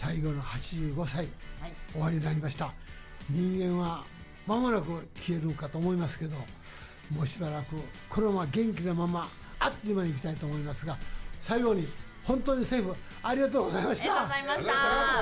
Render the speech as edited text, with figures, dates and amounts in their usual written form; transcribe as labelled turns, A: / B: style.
A: 最後の85歳、終わりになりました。人間は間もなく消えるかと思いますけど、もうしばらくこのまま元気なままあっという間にいきたいと思いますが、最後に本当に政府ありがとうございました。
B: ありがとうございました。